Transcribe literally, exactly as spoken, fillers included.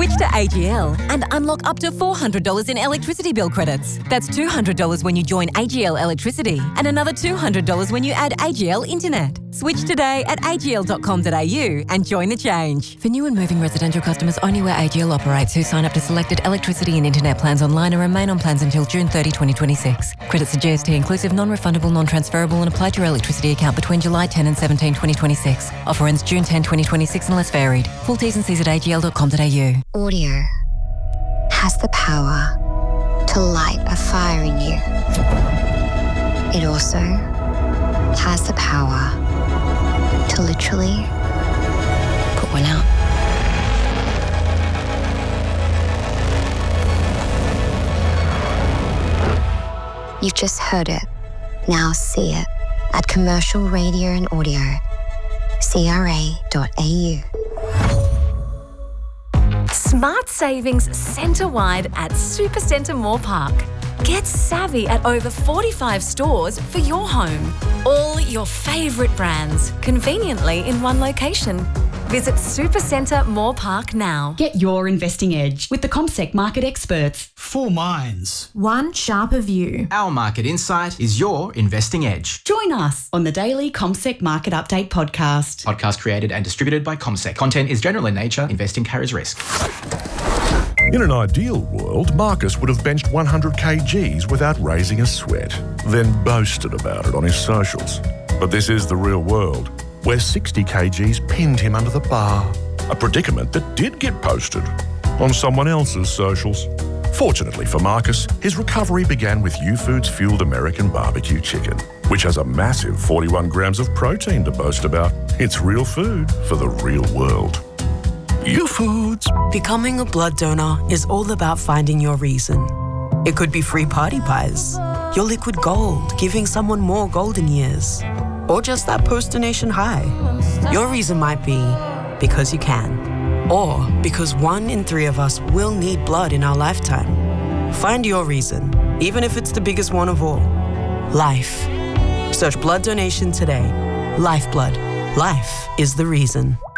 Switch to A G L and unlock up to four hundred dollars in electricity bill credits. That's two hundred dollars when you join A G L Electricity and another two hundred dollars when you add A G L Internet. Switch today at a g l dot com dot a u and join the change. For new and moving residential customers, only where A G L operates, who sign up to selected electricity and internet plans online and remain on plans until June thirtieth, twenty twenty-six. Credits are G S T inclusive, non-refundable, non-transferable and apply to your electricity account between July tenth and seventeenth, twenty twenty-six. Offer ends June tenth, twenty twenty-six unless varied. Full T's and C's at a g l dot com dot a u. Audio has the power to light a fire in you. It also has the power to literally put one out. You've just heard it. Now see it at Commercial Radio and Audio, c r a dot a u. Smart savings centre-wide at Supercentre Moore Park. Get savvy at over forty-five stores for your home. All your favourite brands, conveniently in one location. Visit Supercentre Moore Park now. Get your investing edge with the CommSec market experts. Four minds. One sharper view. Our market insight is your investing edge. Join us on the daily CommSec Market Update podcast. Podcast created and distributed by CommSec. Content is general in nature. Investing carries risk. In an ideal world, Marcus would have benched one hundred kilograms without raising a sweat, then boasted about it on his socials. But this is the real world, where sixty kilograms pinned him under the bar. A predicament that did get posted on someone else's socials. Fortunately for Marcus, his recovery began with U-Foods fueled American barbecue chicken, which has a massive forty-one grams of protein to boast about. It's real food for the real world. U-Foods. Becoming a blood donor is all about finding your reason. It could be free party pies, your liquid gold, giving someone more golden years, or just that post-donation high. Your reason might be because you can, or because one in three of us will need blood in our lifetime. Find your reason, even if it's the biggest one of all. Life. Search blood donation today. Lifeblood. Life is the reason.